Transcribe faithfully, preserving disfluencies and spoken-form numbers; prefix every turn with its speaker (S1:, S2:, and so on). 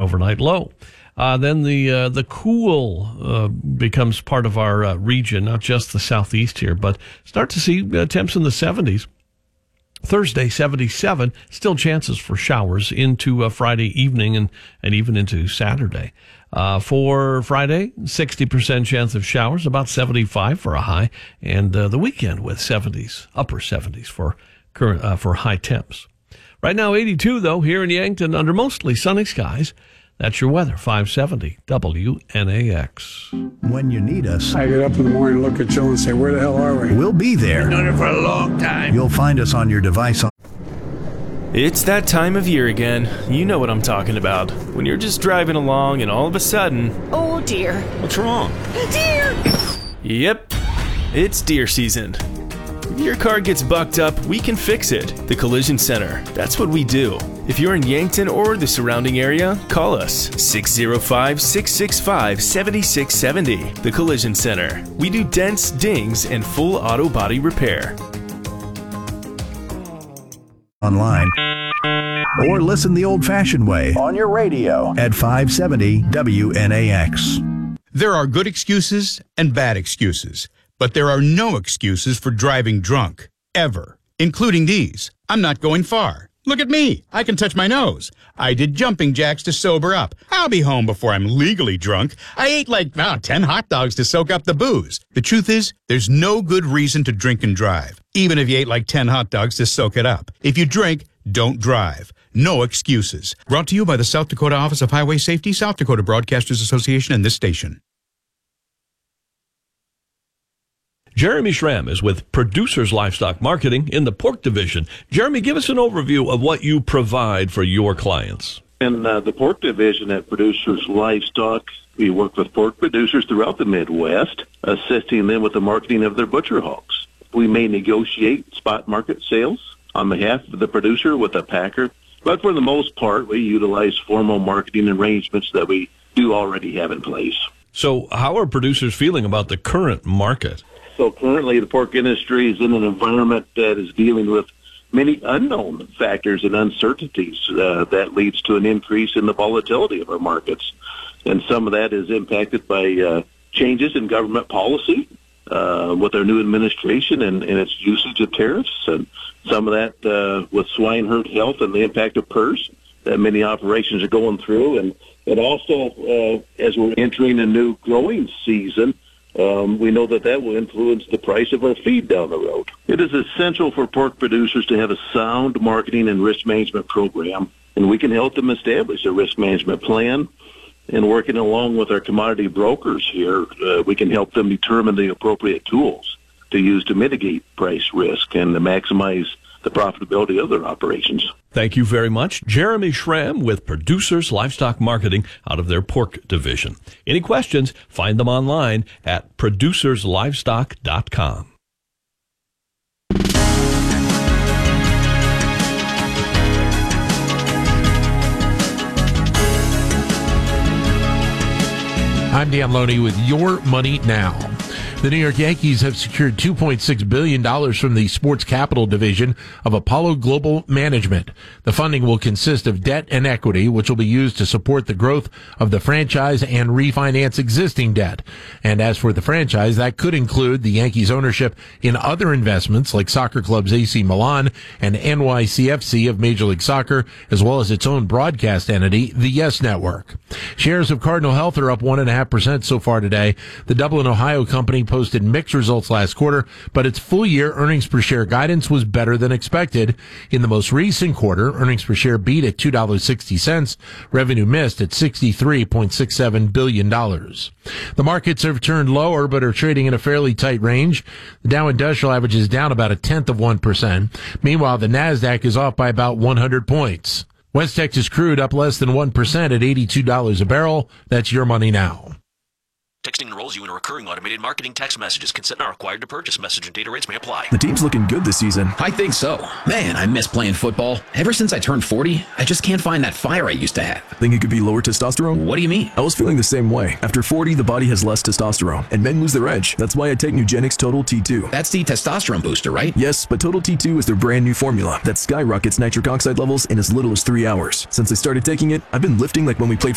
S1: overnight low. Uh, then the uh, the cool uh, becomes part of our uh, region, not just the southeast here, but start to see uh, temps in the seventies. Thursday, seventy-seven, still chances for showers into uh, Friday evening and, and even into Saturday. Uh, for Friday, sixty percent chance of showers, about seventy-five for a high, and uh, the weekend with seventies, upper seventies for current uh, for high temps. Right now, eighty-two, though, here in Yankton under mostly sunny skies. That's your weather, five seventy W N A X.
S2: When you need us,
S3: I get up in the morning, look at Joe and say, where the hell are we?
S2: We'll be there.
S4: Been doing it for a long time.
S2: You'll find us on your device. On-
S5: It's that time of year again. You know what I'm talking about. When you're just driving along and all of a sudden...
S6: Oh, dear.
S4: What's wrong?
S6: Deer!
S5: Yep, it's deer season. If your car gets bucked up, we can fix it. The Collision Center. That's what we do. If you're in Yankton or the surrounding area, call us six oh five, six six five, seven six seven oh. The Collision Center. We do dents, dings, and full auto body repair.
S2: Online or listen the old-fashioned way on your radio at five seventy W N A X.
S7: There are good excuses and bad excuses, but there are no excuses for driving drunk, ever, including these. I'm not going far. Look at me. I can touch my nose. I did jumping jacks to sober up. I'll be home before I'm legally drunk. I ate like oh, ten hot dogs to soak up the booze. The truth is, there's no good reason to drink and drive, even if you ate like ten hot dogs to soak it up. If you drink, don't drive. No excuses. Brought to you by the South Dakota Office of Highway Safety, South Dakota Broadcasters Association, and this station.
S1: Jeremy Schramm is with Producers Livestock Marketing in the pork division. Jeremy, give us an overview of what you provide for your clients.
S8: In uh, the pork division at Producers Livestock, we work with pork producers throughout the Midwest, assisting them with the marketing of their butcher hogs. We may negotiate spot market sales on behalf of the producer with a packer, but for the most part, we utilize formal marketing arrangements that we do already have in place.
S1: So how are producers feeling about the current market?
S8: So currently, the pork industry is in an environment that is dealing with many unknown factors and uncertainties uh, that leads to an increase in the volatility of our markets. And some of that is impacted by uh, changes in government policy uh, with our new administration and, and its usage of tariffs, and some of that uh, with swine herd health and the impact of P R R S that many operations are going through. And, and also, uh, as we're entering a new growing season, Um, we know that that will influence the price of our feed down the road. It is essential for pork producers to have a sound marketing and risk management program, and we can help them establish a risk management plan. And working along with our commodity brokers here, uh, we can help them determine the appropriate tools to use to mitigate price risk and to maximize the profitability of their operations.
S1: Thank you very much. Jeremy Schramm with Producers Livestock Marketing out of their pork division. Any questions, find them online at producers livestock dot com.
S9: I'm Dan Loney with Your Money Now. The New York Yankees have secured two point six billion dollars from the Sports Capital Division of Apollo Global Management. The funding will consist of debt and equity, which will be used to support the growth of the franchise and refinance existing debt. And as for the franchise, that could include the Yankees' ownership in other investments like soccer clubs A C Milan and N Y C F C of Major League Soccer, as well as its own broadcast entity, the Yes Network. Shares of Cardinal Health are up one point five percent so far today. The Dublin, Ohio company posted mixed results last quarter, but its full-year earnings per share guidance was better than expected. In the most recent quarter, earnings per share beat at two dollars and sixty cents. Revenue missed at sixty-three point six seven billion dollars. The markets have turned lower, but are trading in a fairly tight range. The Dow Industrial average is down about a tenth of one percent. Meanwhile, the NASDAQ is off by about one hundred points. West Texas crude up less than one percent at eighty-two dollars a barrel. That's Your Money Now.
S10: Texting enrolls you in a recurring automated marketing text messages. Consent not required to purchase. Message and data rates may apply.
S11: The team's looking good this season.
S12: I think so. Man, I miss playing football. Ever since I turned forty, I just can't find that fire I used to have.
S11: Think it could be lower testosterone?
S12: What do you mean?
S11: I was feeling the same way. After forty, the body has less testosterone, and men lose their edge. That's why I take Nugenix Total T two.
S12: That's the testosterone booster, right?
S11: Yes, but Total T two is their brand new formula that skyrockets nitric oxide levels in as little as three hours. Since I started taking it, I've been lifting like when we played